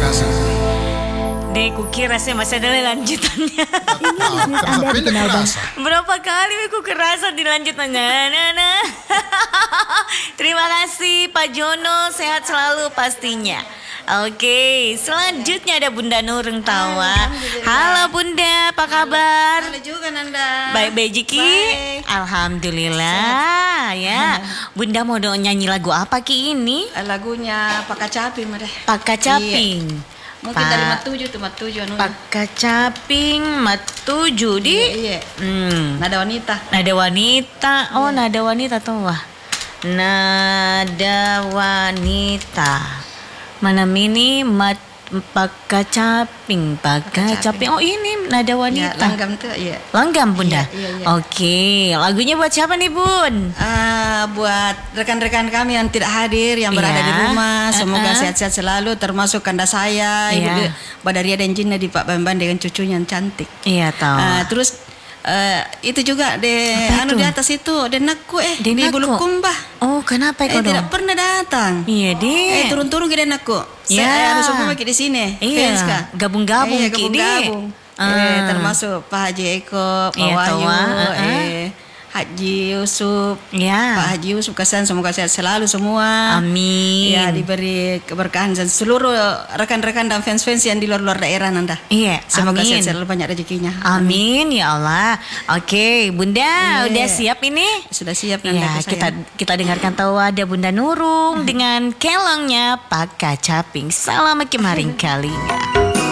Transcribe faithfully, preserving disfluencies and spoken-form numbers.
rasa. Dek, kukira saya masih ada lanjutannya. Ini bisnis Anda dikenal Bang. Berapa kali aku kerasa di lanjutannya. Nah, nah. Terima kasih Pak Jono, sehat selalu pastinya. Oke, selanjutnya ada Bunda Nurung Tawa. Halo Bunda, apa kabar? Halo juga Nanda. Baik Bejiki. Alhamdulillah ya. Bunda mau do nyanyi lagu apa ki ini? Lagunya Pak Caping deh. Pak Caping. Mungkin dari Mat Tujuh tuh Mat Tujuh anu. Pak Caping Mat Tujuh di. Iya, iya. Hmm. Nada wanita. Nada wanita. Oh, iya. Nada wanita tuh wah. Nada wanita. Mana mini mat Paka Caping, Paka Caping. Oh ini nada wanita. Ya, langgam tuh, iya. Langgam Bunda. Iya, iya, iya. Oke, lagunya buat siapa nih Bun? Uh, buat rekan-rekan kami yang tidak hadir, yang berada Iya. di rumah, semoga Uh-uh. sehat-sehat selalu, termasuk kanda saya, Iya. Ibu De- Badaria dan Jinna di Pak Bamban dengan cucunya yang cantik. Iya tahu. Uh, terus uh, itu juga de Apa anu itu? di atas itu denakku eh Denakku? di Bulukumba. Oh kenapa Eh kau tidak dong? pernah datang. Iya deh. Eh turun-turun ke denakku. Ya. Saya harus semua di sini. Iya, Fans, Kak. gabung-gabung, Iya, Ki, gabung-gabung. Dek. Eh, Ah. termasuk Pak Haji Eko, Pak Iya, Wahyu, tahu, ah, ah. eh Haji Yusuf, Ya. Pak Haji Yusuf, kesan semoga sehat selalu semua. Amin. Ya diberi keberkahan dan seluruh rekan-rekan dan fans-fans yang di luar-luar daerah Nanda. Iya, Semoga amin. sehat selalu, banyak rezekinya. Amin ya Allah. Oke, Bunda Iya. udah siap ini? Sudah siap Nanda. Ya, sayang. kita kita dengarkan tahu ada Bunda Nurung dengan kelongnya Pak Caping. Salam kemarin kalinya.